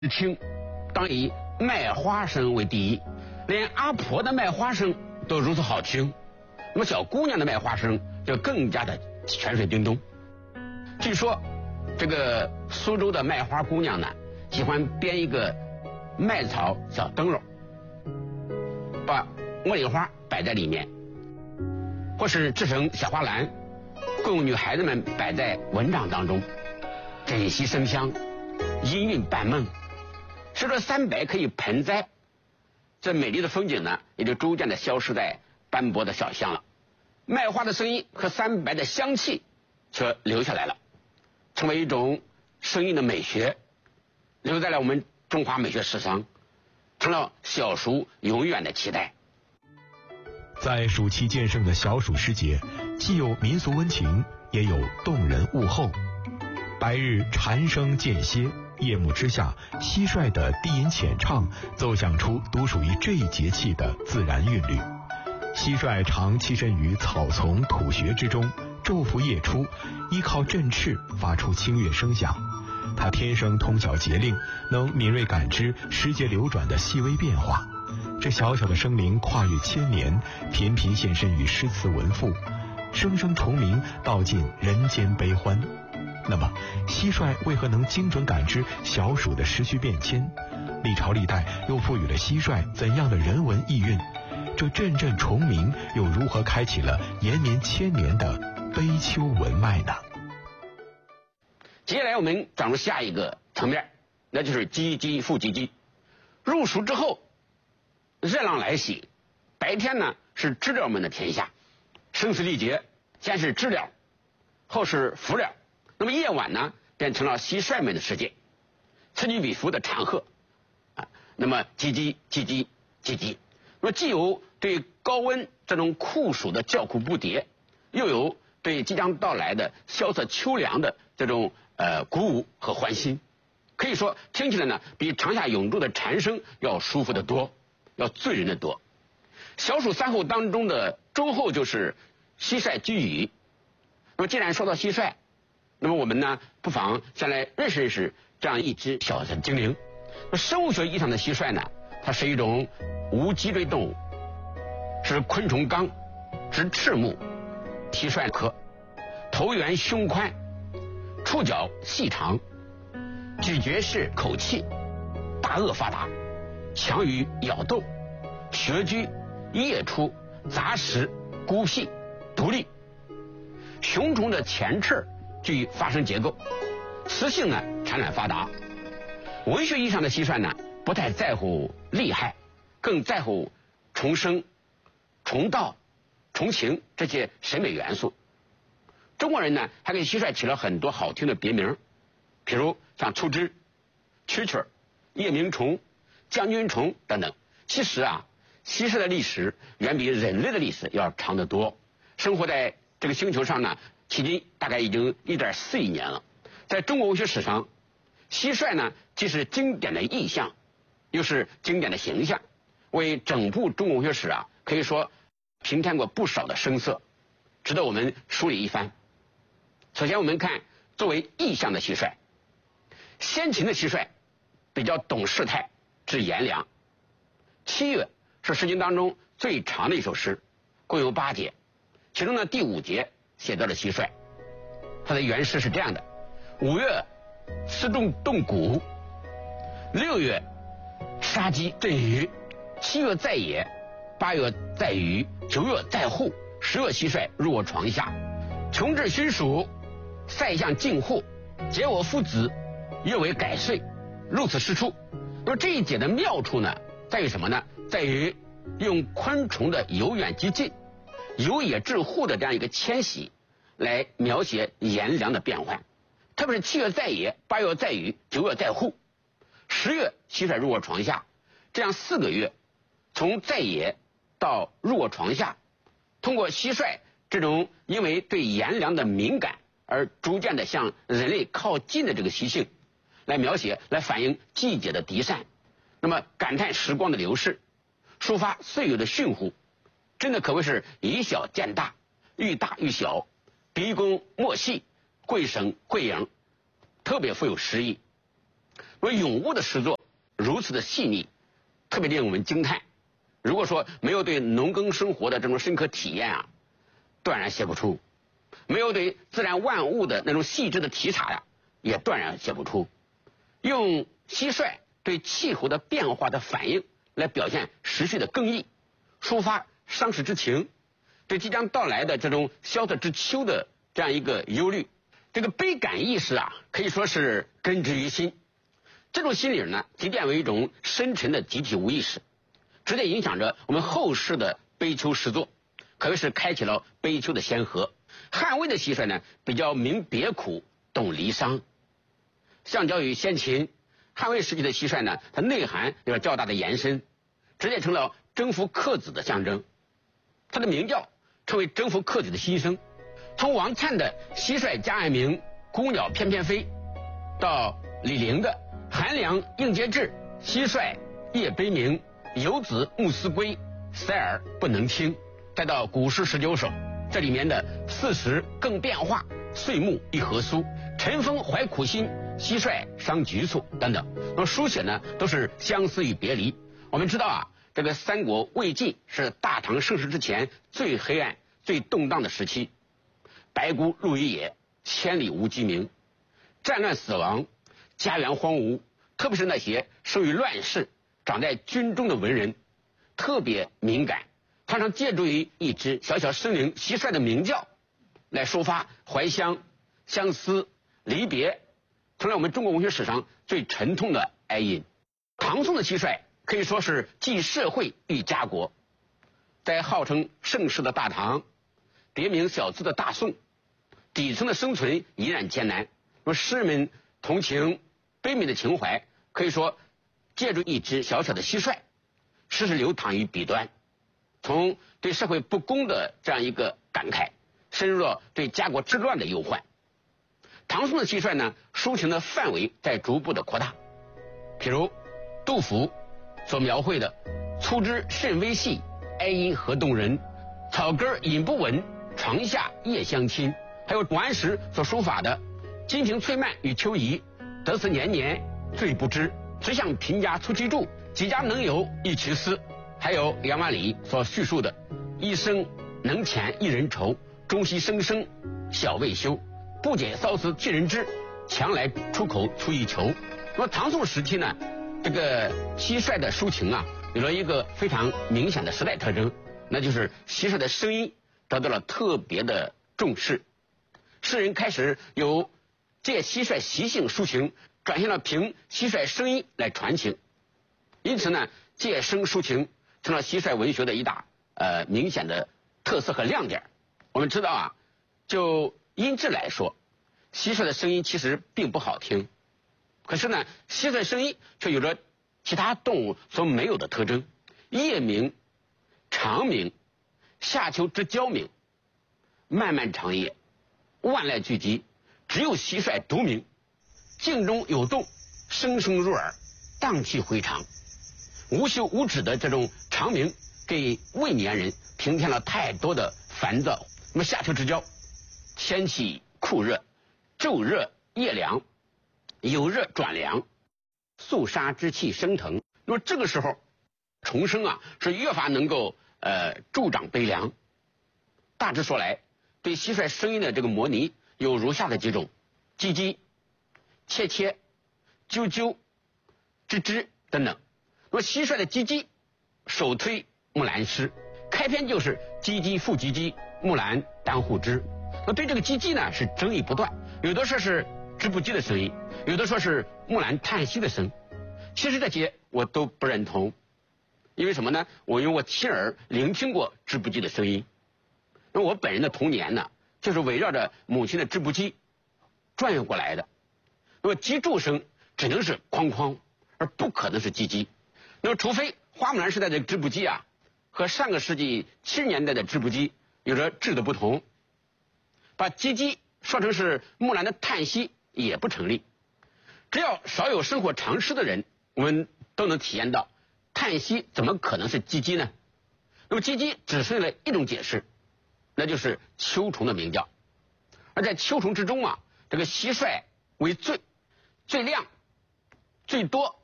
听，当以卖花声为第一，连阿婆的卖花声都如此好听，那么小姑娘的卖花声就更加的泉水叮咚。据说这个苏州的卖花姑娘呢，喜欢编一个麦草小灯笼，把茉莉花摆在里面，或是制成小花篮，供女孩子们摆在蚊帐当中，枕席生香，氤氲伴梦，使得三白可以盆栽。这美丽的风景呢，也就逐渐的消失在斑驳的小巷了。卖花的声音和三白的香气却留下来了，成为一种声音的美学，留在了我们中华美学史上，成了小暑永远的期待。 在暑气渐盛的小暑时节，既有民俗温情，也有动人物候。白日蝉声渐歇，夜幕之下，蟋蟀的低吟浅唱奏响出独属于这一节气的自然韵律。蟋蟀常栖身于草丛土穴之中，昼伏夜出，依靠振翅发出清越声响。它天生通晓节令，能敏锐感知时节流转的细微变化。这小小的生灵跨越千年，频频现身于诗词文赋，声声虫鸣，道尽人间悲欢。那么蟋蟀为何能精准感知小暑的时序变迁？历朝历代又赋予了蟋蟀怎样的人文意蕴？这阵阵虫鸣又如何开启了延绵千年的悲秋文脉呢？ 接下来我们转入下一个层面，那就是唧唧复唧唧。入暑之后，热浪来袭，白天呢是知了们的天下，声嘶力竭，先是知了，后是福了，那么夜晚呢变成了蟋蟀们的世界，此起彼伏的长喝啊，那么唧唧唧唧唧唧，那么既有对高温这种酷暑的叫苦不迭，又有对即将到来的萧瑟秋凉的这种鼓舞和欢欣，可以说听起来呢比长夏永驻的蝉声要舒服得多，要醉人的多。小暑三候当中的周候就是蟋蟀居羽。那么既然说到蟋蟀，那么我们呢不妨先来认识认识这样一只小的精灵。生物学意义上的蟋蟀呢，它是一种无脊椎动物，是昆虫纲，是翅目蟋蟀科，头圆胸宽，触角细长，咀嚼式口气，大颚发达，强于咬斗，穴居夜出，杂食，孤僻，独立。雄虫的前翅具发声结构，雌性呢产卵发达。文学意义上的蟋蟀呢，不太在乎利害，更在乎虫声、虫道、虫情这些审美元素。中国人呢还给蟋蟀起了很多好听的别名，比如像粗枝、蛐蛐、夜鸣虫、将军虫等等。其实啊，蟋蟀的历史远比人类的历史要长得多，生活在这个星球上呢，迄今大概已经1.4亿年了。在中国文学史上，蟋蟀呢既是经典的意象，又是经典的形象，为整部中国文学史啊，可以说平添过不少的声色，值得我们梳理一番。首先我们看作为意象的蟋蟀，先秦的蟋蟀比较懂事态，知炎凉。7月是诗经当中最长的一首诗，共有8节，其中呢第5节写到了蟋蟀。它的原诗是这样的：5月丝仲动谷，6月杀鸡震鱼，7月在野，8月在鱼，9月在户，10月蟋蟀入我床下，穷至熏暑，塞向近户，解我夫子，月为改岁，如此诗出。那么这一节的妙处呢，在于什么呢？在于用昆虫的由远及近、由野至户的这样一个迁徙，来描写炎凉的变换。特别是7月在野，8月在鱼，9月在户，10月蟋蟀入我床下，这样4个月，从在野到入我床下，通过蟋蟀这种因为对炎凉的敏感而逐渐的向人类靠近的这个习性，来描写，来反映季节的离散，那么感叹时光的流逝，抒发岁月的驯服，真的可谓是以小见大，愈大愈小，鼻弓莫细，绘声绘影，特别富有诗意。 那么咏物的诗作如此的细腻，特别令我们惊叹。如果说没有对农耕生活的这种深刻体验啊，断然写不出；没有对自然万物的那种细致的体察呀，也断然写不出。用蟋蟀对气候的变化的反应来表现时序的更易，抒发伤时之情，对即将到来的这种萧瑟之秋的这样一个忧虑，这个悲感意识啊，可以说是根植于心。这种心理呢，积淀为一种深沉的集体无意识，直接影响着我们后世的悲秋诗作，可谓是开启了悲秋的先河。汉魏的蟋蟀呢，比较明别苦，懂离伤。相较于先秦，汉魏时期的蟋蟀呢，它内涵有较大的延伸，直接成了征服克子的象征。它的鸣叫成为征服克子的心声。从王粲的蟋蟀夹岸鸣，孤鸟翩翩飞，到李陵的寒凉应节至，蟋蟀夜悲鸣，游子暮思归，塞耳不能听，再到古诗19首，这里面的四时更变化，岁暮一何苏，晨风怀苦心，蟋蟀伤局促等等，那么书写呢都是相思与别离。我们知道啊，这个三国魏晋是大唐盛世之前最黑暗最动荡的时期，白骨露于野，千里无鸡鸣，战乱死亡，家园荒芜，特别是那些生于乱世长在军中的文人特别敏感，常常借助于一只小小生灵蟋蟀的鸣叫来抒发怀乡相思离别，成了我们中国文学史上最沉痛的哀音。唐宋的蟋蟀可以说是继社会与家国，在号称盛世的大唐，别名小资的大宋，底层的生存依然艰难。说诗人们同情悲悯的情怀，可以说借助一只小小的蟋蟀，时时流淌于笔端，从对社会不公的这样一个感慨，深入了对家国之乱的忧患。唐宋的蟋蟀呢，抒情的范围在逐步的扩大，譬如杜甫所描绘的粗枝甚微细，哀音何动人，草根饮不稳，床下夜相亲。还有王安石所书法的金瓶翠蔓与秋怡，得此年年最不知，只想贫家出居住，几家能有一瞿思。还有杨万里所叙述的一生能遣一人愁，终夕生生小未休，不解骚思巨人知，强来出口出一球。那么唐宋时期呢，这个蟋蟀的抒情啊，有了一个非常明显的时代特征，那就是蟋蟀的声音得到了特别的重视。诗人开始有借蟋蟀习性抒情，转向了凭蟋蟀声音来传情。因此呢，借声抒情成了蟋蟀文学的一大明显的特色和亮点。我们知道啊，就音质来说，蟋蟀的声音其实并不好听，可是呢，蟋蟀声音却有着其他动物所没有的特征：夜鸣、长鸣、夏秋之交鸣，漫漫长夜，万籁俱寂，只有蟋蟀独鸣，静中有动，声声入耳，荡气回肠。无休无止的这种长鸣，给未年人平添了太多的烦躁。那么夏秋之交，天气酷热，昼热夜凉，由热转凉，肃杀之气升腾。那么这个时候，虫声啊是越发能够助长悲凉。大致说来，对蟋蟀声音的这个模拟有如下的几种：唧唧、切切、啾啾、吱吱等等。那么蟋蟀的唧唧首推木兰诗，开篇就是唧唧复唧唧，木兰当户织。那对这个唧唧呢是争议不断，有的说是织布机的声音，有的说是木兰叹息的声。其实这些我都不认同，因为什么呢？我用我亲耳聆听过织布机的声音。那我本人的童年呢，就是围绕着母亲的织布机转悠过来的。那么击筑声只能是哐哐，而不可能是唧唧。那么除非花木兰时代的织布机啊，和上个世纪70年代的织布机有着质的不同，把唧唧说成是木兰的叹息也不成立。只要少有生活常识的人，我们都能体验到，叹息怎么可能是唧唧呢？那么唧唧只剩下了一种解释，那就是秋虫的鸣叫。而在秋虫之中啊，这个蟋蟀为最亮、 最多